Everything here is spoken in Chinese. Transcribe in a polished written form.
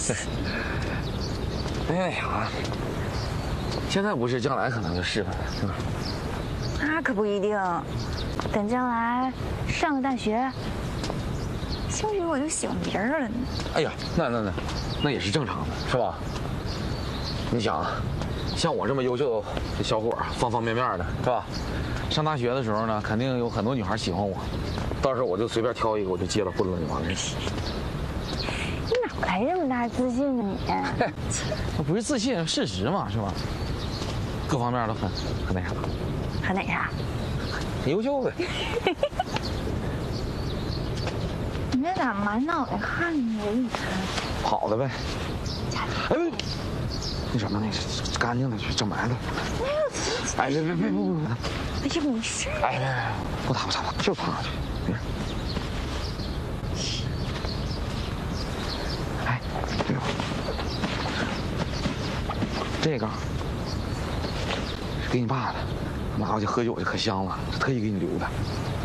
哎呀，现在不是，将来可能就是了，是吧？ 那可不一定，等将来上了大学，兴许我就喜欢别人了呢。 哎呀，那也是正常的，是吧？你想，像我这么优秀的小伙，方方面面的，是吧？上大学的时候呢，肯定有很多女孩喜欢我，到时候我就随便挑一个，我就结了婚了，就完了。 你哪来这么大自信呢你？ 那不是自信，事实嘛，是吧？各方面都很那啥。 很那啥？ 很优秀呗。 你这咋满脑袋汗呢？我给你看。 好的呗。哎，那什么，那个干净的去整白了。哎，别！不！ 哎呀，没事。 哎，别！不擦，就擦去。别。哎，对了，这个是给你爸的，拿回去喝酒去可香了，特意给你留的。